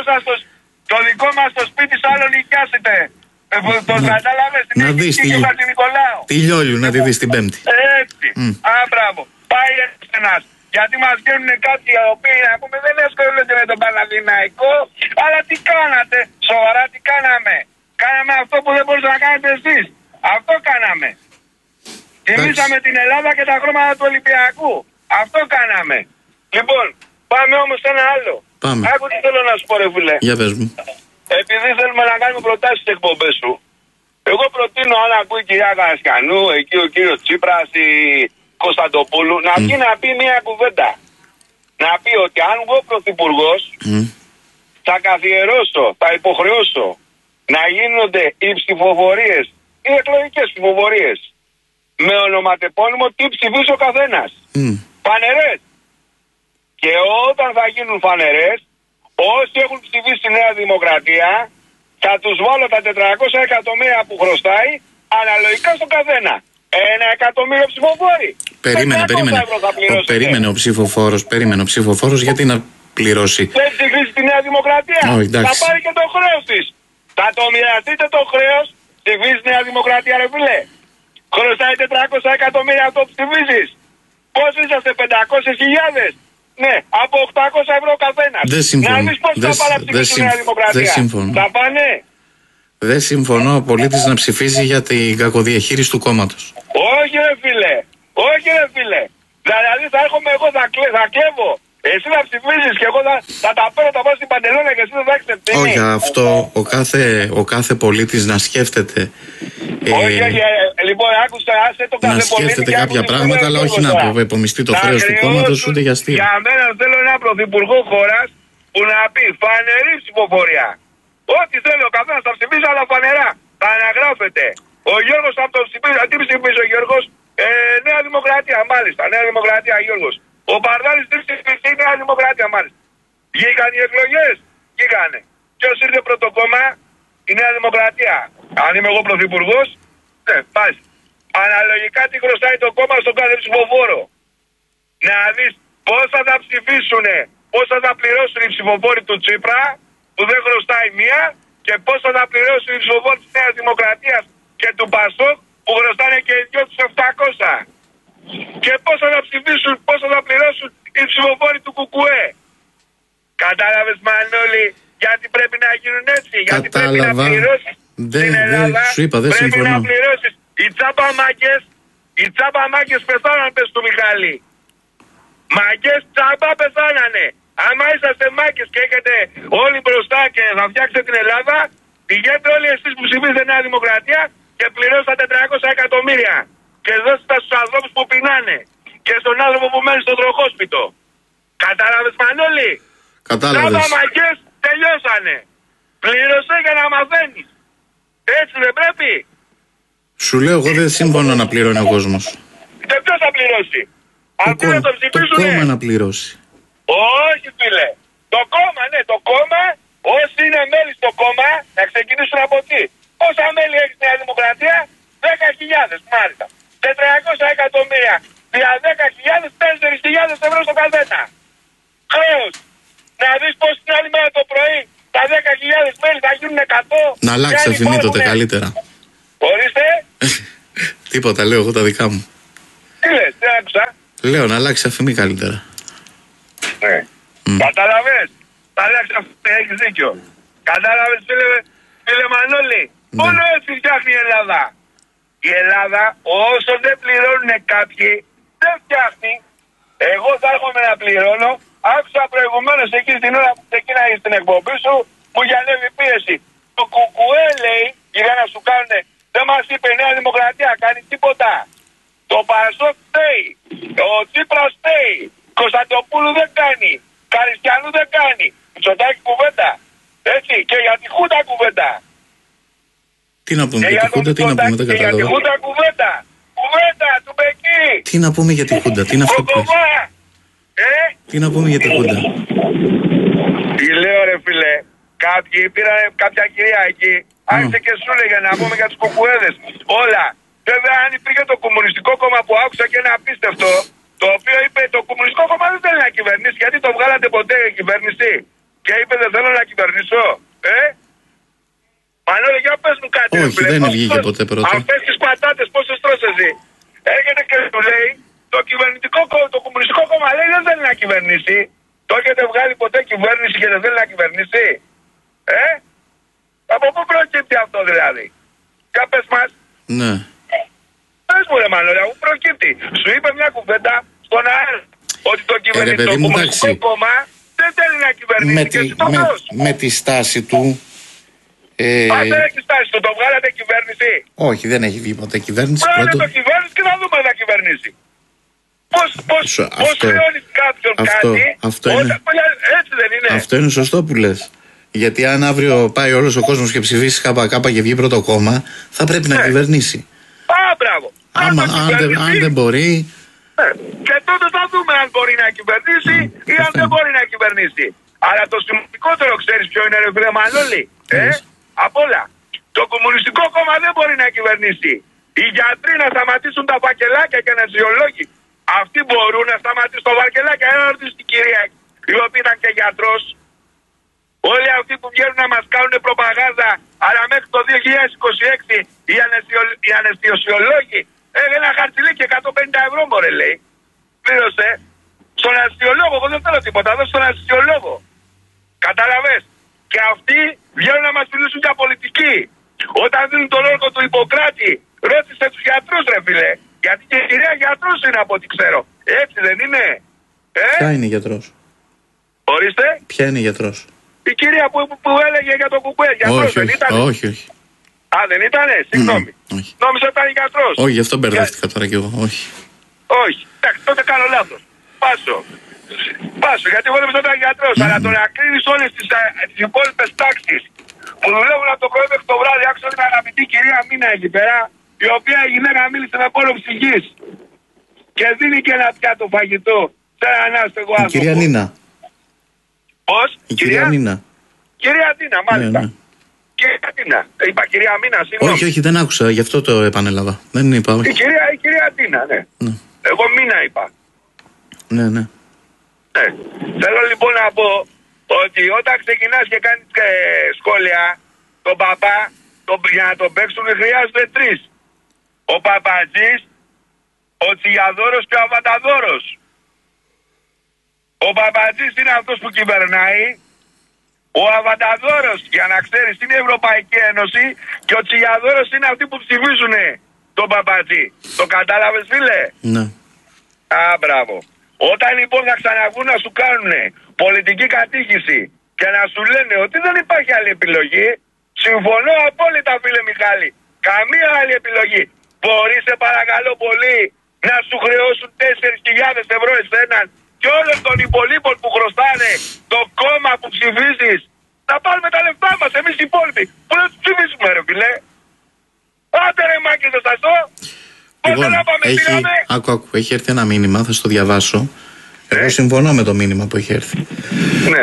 Speaker 4: Το δικό μας το σπίτι σ' άλλο νοικιάσετε. Το κατάλαβες, την Εθνική και Χατζη Νικολάου.
Speaker 2: Τη Λιόλιου να τη δεις την Πέμπτη.
Speaker 4: Έτσι. Μπράβο. Πάει ένας. Γιατί μας βγαίνουν κάτι οι οποίοι να πούμε δεν ασχολούνται με τον Παναθηναϊκό, αλλά τι κάνατε, σοβαρά τι κάναμε. Κάναμε αυτό που δεν μπορούσατε να κάνετε εσείς. Αυτό κάναμε. Τιμήσαμε την Ελλάδα και τα χρώματα του Ολυμπιακού. Αυτό κάναμε. Λοιπόν, πάμε όμως σε ένα άλλο.
Speaker 2: Πάμε.
Speaker 4: Άκου τι θέλω να σου πω ρε φίλε.
Speaker 2: Για πες μου.
Speaker 4: Επειδή θέλουμε να κάνουμε προτάσεις στις εκπομπές σου, εγώ προτείνω αν ακούει η κυρία Καρασκιανού, εκεί ο κύριος Τσίπρας, η Κωνσταντοπούλου, να βγει να πει μια κουβέντα. Να πει ότι αν εγώ πρωθυπουργός θα καθιερώσω, θα υποχρεώσω να γίνονται οι ψηφοφορίες, οι εκλογικές ψηφοφορίες, με ονοματεπώνυμο τι ψηφίσει ο καθένας. Φανερές. Και όταν θα γίνουν φανερές, όσοι έχουν ψηφίσει στη Νέα Δημοκρατία, θα τους βάλω τα 400 εκατομμύρια που χρωστάει, αναλογικά στον καθένα. 1 εκατομμύριο ψηφοφόροι.
Speaker 2: Περίμενε ο ψηφοφόρος γιατί να πληρώσει.
Speaker 4: Δεν ψηφίσει τη Νέα Δημοκρατία. Θα πάρει και το χρέος της. Θα το μοιραστείτε το χρέος, ψηφίσει τη Νέα Δημοκρατία ρε φίλε. Χρωστάει 400 εκατομμύρια αυτό που ψηφίζεις. Πώς είσαστε, 500.000. Ναι, από 800 ευρώ καθένας. Να δεις πώς θα πάνε να ψηφίσει τη Νέα Δημοκρατία. Θα πάνε.
Speaker 2: Δεν συμφωνώ ο πολίτης να ψηφίζει για την κακοδιαχείριση του κόμματος.
Speaker 4: Όχι ρε φίλε. Όχι ρε φίλε. Δηλαδή θα έρχομαι εγώ, θα κλέβω. Εσύ θα ψηφίζεις και εγώ θα τα παίρνω, θα πάω στην παντελώνα και εσύ δεν θα έχεις ευθύνη.
Speaker 2: Όχι, αυτό ο κάθε πολίτης να σκέφτεται.
Speaker 4: Όχι, λοιπόν, άκουσα, άσε το κάθε πολίτη.
Speaker 2: Να σκέφτεται κάποια πράγματα, αλλά όχι να απομιστεί το χρέος του κόμματος ούτε για αστείο.
Speaker 4: Για μένα θέλω ένα πρωθυπουργό χώρας που να πει φανερή ψηφοφορία. Ό,τι θέλει ο καθένας θα ψηφίσει, αλλά φανερά. Θα αναγράφεται. Ο Γιώργος θα το ψηφίσει. Τι ψηφίσει ο Γιώργος? Νέα Δημοκρατία, μάλιστα. Νέα Δημοκρατία, Γιώργος. Ο Μπαρδάρης τι ψηφίσει? Νέα Δημοκρατία, μάλιστα. Βγήκαν οι εκλογές. Βγήκανε. Ποιος ήρθε πρώτο κόμμα? Η Νέα Δημοκρατία. Αν είμαι εγώ πρωθυπουργός, ναι, πάει. Αναλογικά τι χρωστάει το κόμμα στον κάθε ψηφοφόρο. Να δεις πόσα θα ψηφίσουνε, πόσα θα πληρώσουν οι ψηφοφόροι του Τσίπρα, που δεν χρωστάει μία, και πόσα θα πληρώσουν οι ψηφοφόροι της Νέας Δημοκρατίας και του Πασόκ, που χρωστάνε και οι δυο τους 700. Και πόσα θα ψηφίσουν, πόσα θα πληρώσουν οι ψηφοφόροι του Κουκουέ. Κατάλαβες Μανώλη, γιατί πρέπει να γίνουν έτσι? Γιατί πρέπει να πληρώσεις στην Ελλάδα, πρέπει να πληρώσεις. Οι τσάμπα-μάγκες πεθάναν, πες του Μιχάλη. Μάγκες τσάμπα πεθάνανε. Άμα είσαστε μάγκες και έχετε όλοι μπροστά και θα φτιάξετε την Ελλάδα, πηγαίνετε όλοι εσείς που ψηφίζετε Νέα Δημοκρατία και πληρώσατε 400 εκατομμύρια. Και δώστε τα στους ανθρώπους που πεινάνε. Και στον άνθρωπο που μένει στο τροχόσπιτο. Κατάλαβες Μανώλη?
Speaker 2: Κατάλαβες.
Speaker 4: Τσάμπα-μάγκες τελειώσανε. Πλήρωσε για να μαθαίνεις. Έτσι δεν πρέπει?
Speaker 2: Σου λέω, εγώ δεν συμφωνώ να πληρώνει ο κόσμος.
Speaker 4: Και ποιος θα πληρώσει? Αυτοί να το ψηφίσουνε.
Speaker 2: Το κόμμα να πληρώσει.
Speaker 4: Όχι φίλε. Το κόμμα, ναι, το κόμμα, όσοι είναι μέλη στο κόμμα, να ξεκινήσουν από εκεί. Πόσα μέλη έχει Νέα Δημοκρατία? 10.000 μάλιστα. 400 εκατομμύρια. Δια 10.000, 4.000 ευρώ στο καθένα. Χρέος. Να δεις πως την άλλη μέρα το πρωί τα 10.000 μέλη θα γίνουν 100.
Speaker 2: Να αλλάξει αφημί τότε καλύτερα.
Speaker 4: Ορίστε.
Speaker 2: Τίποτα, λέω εγώ τα δικά μου.
Speaker 4: Τι λες, τι άκουσα.
Speaker 2: Λέω να αλλάξει αφημί καλύτερα.
Speaker 4: Ναι. Κατάλαβες. Θα αλλάξει αφημί, έχεις δίκιο. Κατάλαβες φίλε Μανώλη.
Speaker 2: Ναι.
Speaker 4: Μόνο έτσι φτιάχνει η Ελλάδα. Η Ελλάδα όσο δεν πληρώνουν κάποιοι δεν φτιάχνει. Εγώ θα έρχομαι να πληρώνω. Άκουσα προηγουμένως εκεί την ώρα που ξεκίναγε στην εκπομπή σου που για ανέβει πίεση. Το κουκουέ λέει για να σου κάνουνε. Δεν μας είπε η Νέα Δημοκρατία κάνει τίποτα. Το Πασόκ φταίει. Ο Τσίπρας φταίει. Κωνσταντοπούλου δεν κάνει. Καριστιανού δεν κάνει. Μητσοτάκη κουβέντα. Έτσι και για τη Χούντα κουβέντα.
Speaker 2: Τι να πούμε για τη Χούντα, τι να πούμε, δεν κατάλαβα.
Speaker 4: Για τη Χούντα κουβέντα. Κουβέντα του Μπεκί.
Speaker 2: Τι να πούμε για τη Χούντα, τι είναι αυτό που λες. Τι να πούμε για τη Χούντα.
Speaker 4: Τι λέω ρε φίλε. Κάποιοι πήραν κάποια κυρία εκεί. Άρχισε και σου έλεγε να πούμε για τους κουκουέδες. Όλα. Βέβαια αν υπήρχε το Κομμουνιστικό Κόμμα που άκουσα και ένα απίστευτο. Το οποίο είπε το Κομμουνιστικό Κόμμα δεν θέλει να κυβερνήσει. Γιατί το βγάλατε ποτέ κυβέρνηση. Και είπε δεν θέλω να κυβερνήσω. Μανώλη, για πες μου κάτι.
Speaker 2: Όχι, δεν βγήκε ποτέ πρώτα.
Speaker 4: Αυτές τις πατάτες πόσες τρως εσύ. Έρχεται και σου λέει το Κομμουνιστικό Κόμμα λέει δεν θέλει να κυβερνήσει. Το έχετε βγάλει ποτέ κυβέρνηση και δεν θέλει να κυβερνήσει. Από πού προκύπτει αυτό δηλαδή. Για πες μας.
Speaker 2: Ναι.
Speaker 4: Πες μου ρε Μανώλη, πού προκύπτει. Σου είπε μια κουβέντα στον αέρα. Ότι το Κομμουνιστικό Κόμμα δεν θέλει να κυβερνήσει.
Speaker 2: Με τη στάση του.
Speaker 4: Αν δεν έχει στάση του, το βγάλατε κυβέρνηση.
Speaker 2: Όχι, δεν έχει βγει ποτέ κυβέρνηση.
Speaker 4: Βγάλατε το κυβέρνηση και θα δούμε να κυβερνήσει. Πώς χρεώνει κάποιον κάτι. Έτσι δεν είναι.
Speaker 2: Αυτό είναι σωστό που λες. Γιατί αν αύριο πάει όλος ο κόσμος και ψηφίσει ΚΚ και βγει πρώτο κόμμα, θα πρέπει να κυβερνήσει.
Speaker 4: Μπράβο.
Speaker 2: Αν δεν μπορεί.
Speaker 4: Και τότε θα δούμε αν μπορεί να κυβερνήσει ή αν δεν μπορεί να κυβερνήσει. Αλλά το σημαντικότερο ξέρεις ποιο είναι ρε φίλε Μανώλη. Απ' όλα. Το Κομμουνιστικό Κόμμα δεν μπορεί να κυβερνήσει. Οι γιατροί να σταματήσουν τα φακελάκια και αναισθησιολόγοι. Αυτοί μπορούν να σταματήσουν τα φακελάκια. Ένα ρωτήσει την κυρία η οποία ήταν και γιατρός. Όλοι αυτοί που βγαίνουν να μας κάνουν προπαγάνδα, αλλά μέχρι το 2026 οι αναισθησιολόγοι ένα χαρτιλίκι 150 ευρώ μωρέ λέει. Πλήρωσε. Στον αναισθησιολόγο, εγώ δεν θέλω τίποτα, δώσω στον αναισθησιολόγο. Κατάλαβες. Και αυτοί βγαίνουν να μας μιλήσουν για πολιτική. Όταν δίνουν τον όρκο του Ιπποκράτη, ρώτησε τους γιατρούς ρε φίλε. Γιατί και η κυρία γιατρός είναι από ό,τι ξέρω. Έτσι δεν είναι.
Speaker 2: Ποια είναι η γιατρός.
Speaker 4: Ορίστε.
Speaker 2: Ποια είναι η γιατρός.
Speaker 4: Η κυρία που έλεγε για το κουκουέ. Γιατρός δεν ήταν.
Speaker 2: Όχι.
Speaker 4: Α, δεν ήτανε, συγγνώμη. Νόμιζα ότι ήταν γιατρός.
Speaker 2: Όχι, γι' αυτό μπερδεύτηκα τώρα κι εγώ. Όχι.
Speaker 4: Εντάξει, τότε κάνω λάθος. Πάσω, γιατί εγώ νόμιζα ότι ήταν γιατρός. Αλλά το να κρίνεις όλες τις υπόλοιπες τάξεις που δουλεύουν από το πρωί μέχρι το βράδυ, άκουσα την αγαπητή κυρία Μίνα εκεί πέρα, η οποία η γυναίκα μίλησε με πόνο ψυχής. Και δίνει και ένα πιάτο φαγητό σε έναν άστεγο άνθρωπο.
Speaker 2: Η κυρία Νίνα.
Speaker 4: Πώς?
Speaker 2: Η κυρία Νίνα.
Speaker 4: Κυρία Νίνα, μάλιστα. Ναι. Κυρία Τίνα. Είπα κυρία Μίνα, συγγνώμη.
Speaker 2: Όχι, δεν άκουσα, γι' αυτό το επανέλαβα. Δεν είπα, όχι.
Speaker 4: Η κυρία Τίνα, ναι. Εγώ Μίνα είπα.
Speaker 2: Ναι.
Speaker 4: Θέλω λοιπόν να πω ότι όταν ξεκινάς και κάνεις σχόλια, τον παπά, για να τον παίξουν χρειάζονται τρεις. Ο Παπατζής, ο Τσιγιαδόρος και ο Αβανταδόρος. Ο Παπατζής είναι αυτός που κυβερνάει. Ο Αβανταδόρος, για να ξέρεις, είναι η Ευρωπαϊκή Ένωση και ο Τσιγιαδόρος είναι αυτοί που ψηφίζουν τον Παπατζή. Το κατάλαβες φίλε?
Speaker 2: Ναι.
Speaker 4: Μπράβο. Όταν λοιπόν θα ξαναβγούν να σου κάνουν πολιτική κατήχηση και να σου λένε ότι δεν υπάρχει άλλη επιλογή, συμφωνώ απόλυτα φίλε Μιχάλη. Καμία άλλη επιλογή. Μπορεί σε παρακαλώ πολύ να σου χρεώσουν 4.000 ευρώ εσέναν και όλων των υπολείπων που χρωστάνε το κόμμα που ψηφίζεις. Να πάρουμε τα λεφτά μας εμείς οι υπόλοιποι. Που να τους ψηφίσουμε ρε φίλε. Άντε ρε Μάκη το σταστό.
Speaker 2: Λοιπόν, έχει έρθει ένα μήνυμα, θα στο διαβάσω. Εγώ συμφωνώ με το μήνυμα που έχει έρθει.
Speaker 4: Ναι.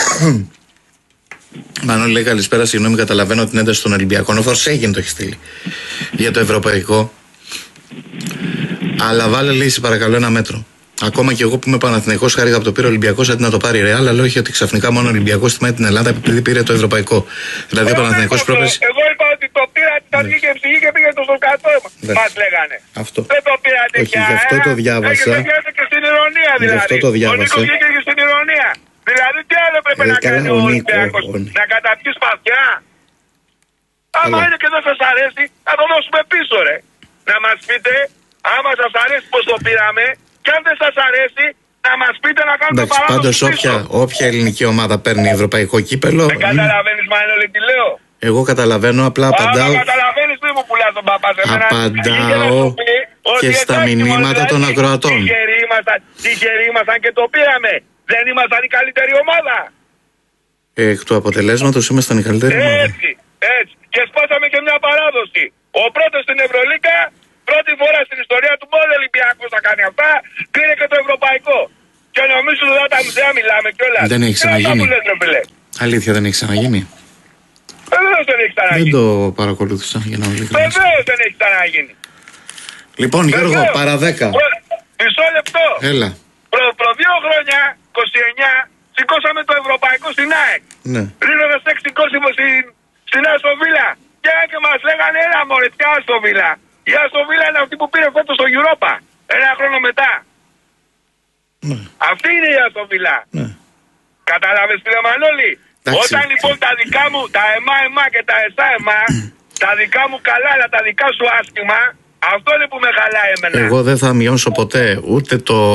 Speaker 2: Μανώλη λέει καλησπέρα, συγγνώμη, καταλαβαίνω την ένταση των Ολυμπιακών. Ο Φορσέγγιν το έχει στείλει για το ευρωπαϊκό. Αλλά βάλε, λέει, σε παρακαλώ, ένα μέτρο. Ακόμα και εγώ που είμαι Παναθηναϊκός χάρηκα από το πήρε ο Ολυμπιακός αντί να το πάρει Ρεάλ, αλλά όχι ότι ξαφνικά μόνο ο Ολυμπιακός τιμάει την Ελλάδα επειδή πήρε το ευρωπαϊκό. Δηλαδή ο Παναθηναϊκός πρόπερση.
Speaker 4: Εγώ είπα ότι το πήρα, θα βγει και ψυχή και πήγε στο κάτω. Μας λέγανε.
Speaker 2: Αυτό.
Speaker 4: Δεν το πήρατε
Speaker 2: όχι, γι' αυτό το διάβασα.
Speaker 4: Και στην ηρωνία δηλαδή.
Speaker 2: Γι' αυτό το διάβασα.
Speaker 4: Ο Νίκος βγήκε και στην ηρωνία. Δηλαδή τι άλλο πρέπει να κάνει ο Ολυμπιακός, να καταπιεί σπαθιά. Άμα είναι και δεν σας αρέσει, θα το δώσουμε πίσω ρε. Να μας πείτε, άμα σας αρέσει πως το πήραμε, και αν δεν σας αρέσει, να μας πείτε να κάνουμε παράδοση.
Speaker 2: Πάντως όποια ελληνική ομάδα παίρνει ευρωπαϊκό κύπελο.
Speaker 4: Δεν καταλαβαίνεις Μανώλη τι λέω.
Speaker 2: Εγώ καταλαβαίνω, απλά απαντάω.
Speaker 4: Άμα καταλαβαίνεις μη μου πουλάς τον παπά.
Speaker 2: Απαντάω και στα μηνύματα των ακροατών.
Speaker 4: Τυχεροί ήμασταν και το πήραμε. Δεν ήμασταν η καλύτερη ομάδα.
Speaker 2: Εκ του αποτελέσματος ήμασταν η καλύτερη ομάδα.
Speaker 4: Έτσι. Και σπάσαμε και μια παράδοση. Ο πρώτος στην Ευρωλίγκα, πρώτη φορά στην ιστορία του, μόνο ο Ολυμπιακός θα κάνει αυτά, πήρε και το ευρωπαϊκό. Και νομίζω ότι τα μουσεία μιλάμε κιόλας.
Speaker 2: Δεν έχει ξαναγίνει. Αλήθεια, δεν έχει ξαναγίνει.
Speaker 4: Βεβαίως δεν έχει ξαναγίνει.
Speaker 2: Δεν το παρακολούθησα για να μην δείχνω.
Speaker 4: Βεβαίως δεν έχει ξαναγίνει.
Speaker 2: Λοιπόν, Γιώργο, παρά 10.
Speaker 4: Μισό λεπτό.
Speaker 2: Έλα.
Speaker 4: Προ 2 χρόνια, 29, σηκώσαμε το ευρωπαϊκό στην ΑΕΚ.
Speaker 2: Ναι.
Speaker 4: Ρίχνοντας 6 κόσμος στην Άστον Βίλα. Και μας λέγανε έλα μωρέ, τι Άστον Βίλα. Η Άστον Βίλα είναι αυτή που πήρε φέτος στο Europa. Ένα χρόνο μετά.
Speaker 2: Ναι.
Speaker 4: Αυτή είναι η Άστον Βίλα.
Speaker 2: Ναι.
Speaker 4: Κατάλαβες κύριε Μανώλη. Όταν λοιπόν τα δικά μου, τα εμά και τα εσά, τα δικά μου καλά αλλά τα δικά σου άσχημα, αυτό είναι που με χαλάει εμένα.
Speaker 2: Εγώ δεν θα μειώσω ποτέ ούτε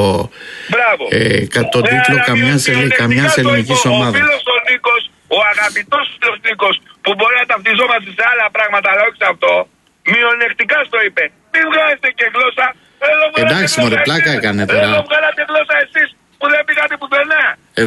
Speaker 2: τον τίτλο καμιάς ελληνικής ομάδας.
Speaker 4: Ο φίλος ο Νίκος, ο αγαπητός φίλος Νίκος, που μπορεί να ταυτιζόμαστε σε άλλα πράγματα, αλλά όχι σε αυτό, μειονεκτικά στο είπε. Μην βγάζετε και γλώσσα.
Speaker 2: Εντάξει μωρέ, πλάκα έκανε τώρα.
Speaker 4: Εδώ βγάλατε γλώσσα εσείς που δεν πήγατε πουθενά.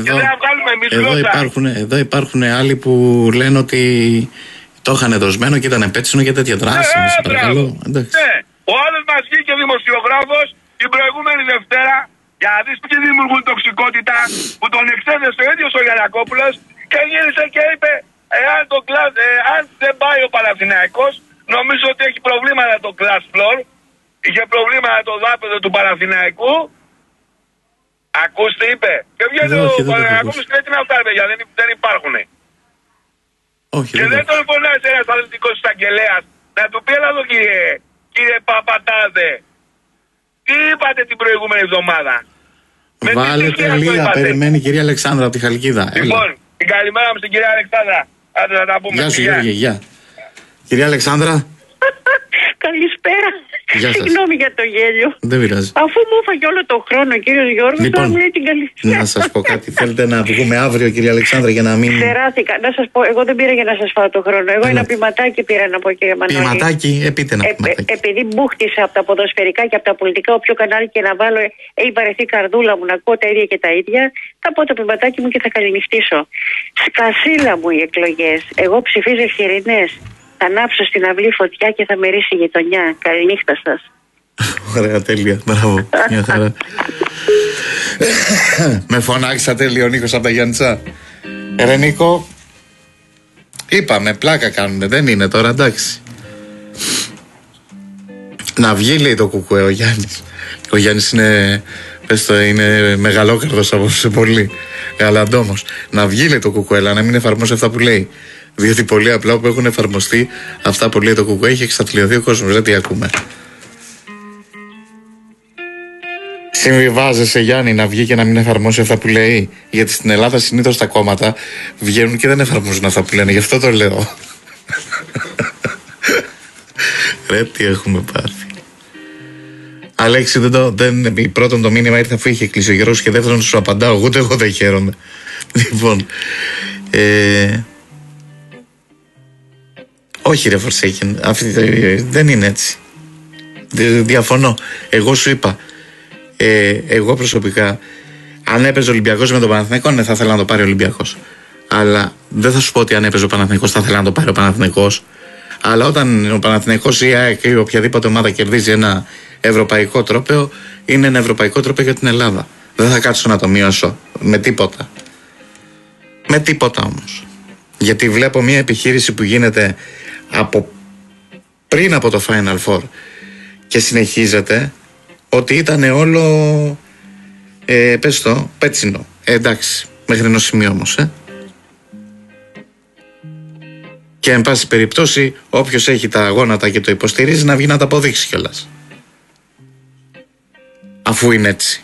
Speaker 2: Εδώ υπάρχουν άλλοι που λένε ότι το είχαν δοσμένο και ήταν πέτσινο και τέτοια δράση.
Speaker 4: Ναι, ο άλλος μας βγήκε δημοσιογράφος την προηγούμενη Δευτέρα για να δεις ποιοι δημιουργούν τοξικότητα, που τον εξέδεσε ο ίδιος ο Γιαννακόπουλος και γύρισε και είπε αν δεν πάει ο Παναθηναϊκός, νομίζω ότι έχει προβλήματα το class floor, είχε προβλήματα το δάπεδο του Παναθηναϊκού. Ακούστε είπε. Και βγαίνει ο Παναθηναϊκός και λέει τι να αυτά παιδιά, δεν υπάρχουν. Και δεν τον φωνάζει ένας αθλητικός εισαγγελέας να του πει έλα εδώ κύριε Παπατάδε, τι είπατε την προηγούμενη εβδομάδα.
Speaker 2: Βάλε τελεία, περιμένει η κυρία Αλεξάνδρα από τη Χαλκίδα.
Speaker 4: Λοιπόν, την καλημέρα μου στην κυρία Αλεξάνδρα. Άντε να τα πούμε.
Speaker 2: Γεια σου Γιώργη, γεια. Κυρία Αλεξάνδρα.
Speaker 5: Καλησπέρα. Συγγνώμη για το γέλιο.
Speaker 2: Δεν πειράζει.
Speaker 5: Αφού μου έφαγε όλο το χρόνο ο κύριος Γιώργος,
Speaker 2: λοιπόν,
Speaker 5: τώρα μου λέει την καλησπέρα.
Speaker 2: Να σας πω κάτι. Θέλετε να βγούμε αύριο, κυρία Αλεξάνδρα, για να μην.
Speaker 5: Ξεράθηκα. Να σας πω, εγώ δεν πήρα για να σας φάω το χρόνο. Εγώ ένα ποιηματάκι πήρα να πω, κύριε Μανώλη.
Speaker 2: Ποιηματάκι, πείτε ένα ποιηματάκι.
Speaker 5: Επειδή μπούχτισα από τα ποδοσφαιρικά και από τα πολιτικά, όποιο κανάλι και να βάλω, έχει βαρεθεί καρδούλα μου να ακούω τα ίδια και τα ίδια. Θα πω το ποιηματάκι μου και θα καληνυχτήσω. Σκασίλα μου οι εκλογές. Εγώ ψηφίζω Ευχερινές. Θα ανάψω στην αυλή φωτιά και θα μερίσει η γειτονιά. Καληνύχτα σας.
Speaker 2: Ωραία, τέλεια. Μπράβο. Μια χαρά. Με φωνάξατε λίγο Νίκος από τα Γιάννητσα. Ρε Νίκο, είπαμε, πλάκα κάνουνε, δεν είναι τώρα, εντάξει. Να βγει λέει το κουκουέ ο Γιάννης. Ο Γιάννης είναι, πες το, είναι μεγαλόκαρδος από σε πολύ. Γαλαντόμος. Να βγει λέει το κουκουέ, αλλά να μην εφαρμόσει αυτά που λέει. Διότι πολύ απλά που έχουν εφαρμοστεί αυτά που λέει το κουκουέ έχει εξαθλιωθεί ο κόσμος, δεν τι ακούμε. Συμβιβάζεσαι Γιάννη να βγει και να μην εφαρμόσει αυτά που λέει. Γιατί στην Ελλάδα συνήθως τα κόμματα βγαίνουν και δεν εφαρμόζουν αυτά που λένε. Γι' αυτό το λέω. Ρε τι έχουμε πάθει. Αλέξη, πρώτον το μήνυμα ήρθε αφού είχε κλείσει ο Γιώργος και δεύτερον σου απαντάω. Ούτε εγώ δεν χαίρομαι. Λοιπόν, όχι ρε Φορσέκιν, δεν είναι έτσι. Διαφωνώ. Εγώ σου είπα, εγώ προσωπικά, αν έπαιζε ο Ολυμπιακός με τον Παναθηναϊκό, ναι, θα ήθελα να το πάρει ο Ολυμπιακός. Αλλά δεν θα σου πω ότι αν έπαιζε ο Παναθηναϊκός θα ήθελα να το πάρει ο Παναθηναϊκός. Αλλά όταν ο Παναθηναϊκός ή η ΑΕΚ ή οποιαδήποτε ομάδα κερδίζει ένα ευρωπαϊκό τρόπαιο, είναι ένα ευρωπαϊκό τρόπαιο για την Ελλάδα. Δεν θα κάτσω να το μειώσω με τίποτα. Με τίποτα όμως. Γιατί βλέπω μια επιχείρηση που γίνεται πριν από το Final Four και συνεχίζεται, ότι ήταν όλο Πες το, πέτσινο. Εντάξει, μέχρι ενός σημείου όμως, Και εν πάση περιπτώσει, όποιος έχει τα γόνατα και το υποστηρίζει να βγει να τα αποδείξει κιόλας. Αφού είναι έτσι.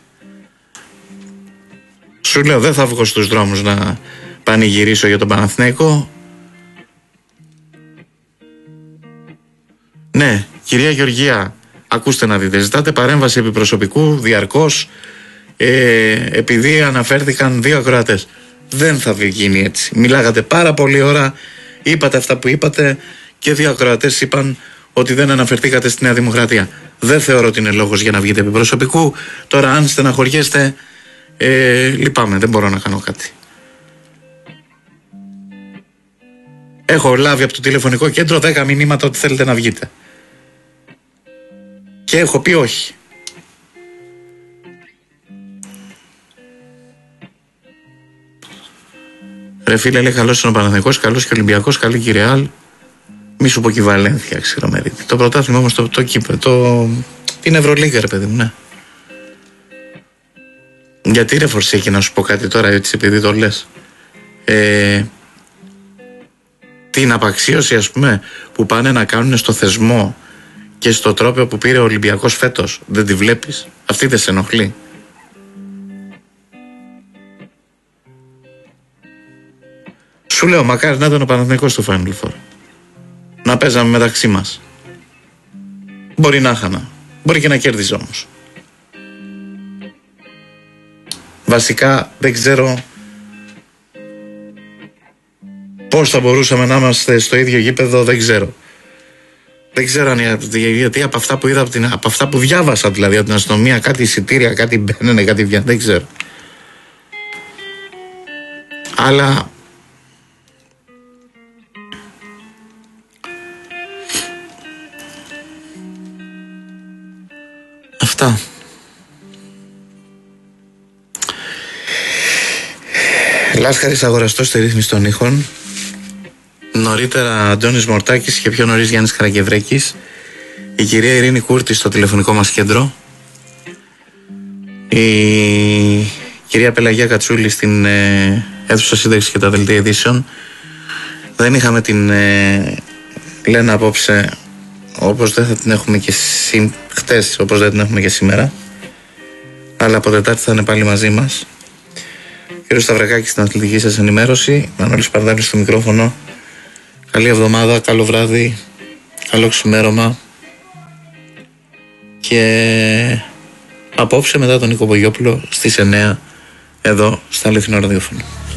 Speaker 2: Σου λέω, δεν θα βγω στους δρόμους να πανηγυρίσω για τον Παναθηναϊκό. Ναι, κυρία Γεωργία, ακούστε να δείτε, ζητάτε παρέμβαση επιπροσωπικού διαρκώς επειδή αναφέρθηκαν 2 ακροατές. Δεν θα γίνει έτσι. Μιλάγατε πάρα πολλή ώρα, είπατε αυτά που είπατε και 2 ακροατές είπαν ότι δεν αναφερθήκατε στη Νέα Δημοκρατία. Δεν θεωρώ ότι είναι λόγος για να βγείτε επιπροσωπικού. Τώρα αν στεναχωριέστε, λυπάμαι, δεν μπορώ να κάνω κάτι. Έχω λάβει από το τηλεφωνικό κέντρο 10 μηνύματα ότι θέλετε να βγείτε. Και έχω πει όχι. Ρε φίλε, λέει καλός είναι ο Παναθηναϊκός, καλός και ο Ολυμπιακός, καλή και η Ρεάλ. Μη σου πω κυβαλένθια, ξηρομερίτη. Το πρωτάθλημα όμως την Ευρωλίγκα, ρε παιδί μου, ναι. Γιατί ρε Φορσέκη, να σου πω κάτι τώρα, έτσι επειδή το λες. Την απαξίωση, ας πούμε, που πάνε να κάνουν στο θεσμό και στο τρόπο που πήρε ο Ολυμπιακός φέτος, δεν τη βλέπεις? Αυτή δεν σε ενοχλεί? Σου λέω, μακάρι να ήταν ο Παναθηναϊκός στο Final Four. Να παίζαμε μεταξύ μας. Μπορεί να χάνα. Μπορεί και να κέρδιζε όμως. Βασικά δεν ξέρω πώς θα μπορούσαμε να είμαστε στο ίδιο γήπεδο, δεν ξέρω. Δεν ξέρω γιατί από αυτά που είδα, από αυτά που διάβασα δηλαδή από την αστυνομία, κάτι εισιτήρια, κάτι μπαίνανε, κάτι βγαίνανε, δεν ξέρω. Αλλά αυτά. Λάσχαρης αγοραστός στη ρύθμιση των ήχων. Νωρίτερα Αντώνης Μορτάκης και πιο νωρίς Γιάννης Καραγευρέκης. Η κυρία Ειρήνη Κούρτη στο τηλεφωνικό μας κέντρο. Η κυρία Πελαγία Κατσούλη στην αίθουσα σύνταξης και τα δελτία ειδήσεων. Δεν είχαμε την Λένα απόψε, όπως δεν θα την έχουμε και χτες, όπως δεν την έχουμε και σήμερα. Αλλά από Τετάρτη θα είναι πάλι μαζί μας. Κύριος Σταυρακάκης στην αθλητική σας ενημέρωση. Μανώλης Παρδάλης στο μικρόφωνο. Καλή εβδομάδα, καλό βράδυ, καλό ξημέρωμα. Και απόψε μετά τον Νίκο Πογιόπουλο στις 9 εδώ στα Αληθινό Ραδιόφωνο.